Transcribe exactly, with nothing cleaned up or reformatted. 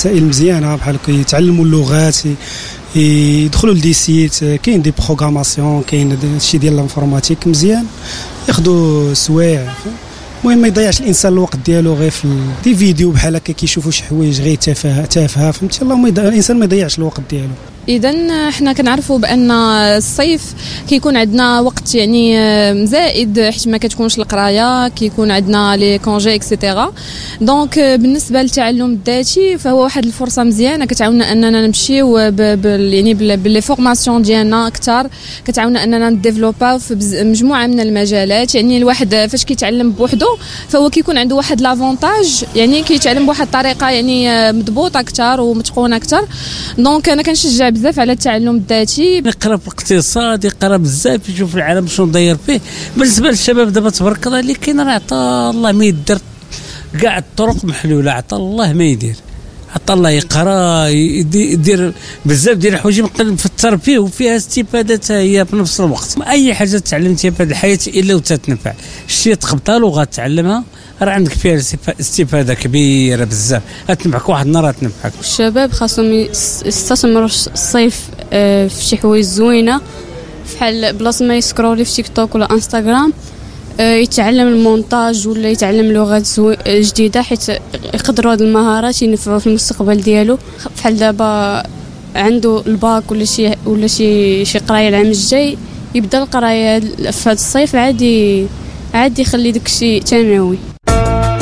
وسائل مزيانه بحال كيتعلموا اللغات، يدخلوا لدي سيت، كاين دي بروغراماسيون، كاين شي ديال الانفورماتيك مزيان، ياخذوا سوايع. المهم ما يضيعش الانسان الوقت ديالو غير في دي فيديو بحال هكا كيشوفوا شي حوايج غير تافهه تافهه، فهمتي؟ اللهم الانسان ما يضيعش الوقت ديالو. اذا حنا كنعرفوا بان الصيف كيكون عندنا وقت يعني زائد حيت ما كتكونش القرايه، كيكون عندنا لي كونجي اكسيتيرا. دونك بالنسبه للتعلم الذاتي فهو واحد الفرصه مزيانه كتعاوننا اننا نمشيو يعني باللي فورماسيون ديالنا اكثر، كتعاوننا اننا نديفلوباو في مجموعه من المجالات. يعني الواحد فاش كيتعلم بوحدو فهو كيكون عنده واحد لافونتاج، يعني كيتعلم بواحد الطريقه يعني مضبوطه اكثر ومتقونه اكثر. دونك انا كنشجع بزاف على التعلم الذاتي، يقرا في الاقتصاد، يقرا بزاف، يشوف العالم شنو داير فيه. بالنسبه للشباب دابا تبارك الله اللي كاين راه عطا الله ما يدير، كاع الطرق محلوله، عطا الله ما يدير، عطا الله يقرا يدير بزاف ديال الحوايج في الترفيه وفيها استفاده هي في نفس الوقت. اي حاجه تعلمتيها في هذه الحياه الا وتتنفع، شتي تقبطها لغه تعلمها راه عندك فيها استفاده كبيره بزاف، غتنفعك واحد النهار غتنفعك. الشباب خاصهم يستثمروا الصيف في شي حوايج زوينه، بحال بلاصه ما يسكرولي في تيك توك ولا انستغرام، يتعلم المونتاج ولا يتعلم لغات جديده، حيت يقدروا هذه المهارات ينفعوا في المستقبل ديالو. بحال دابا عنده الباك ولا شي ولا شي شي قرايه العام الجاي، يبدا القرايه في هذا الصيف عادي عادي يخلي داكشي ثانوي.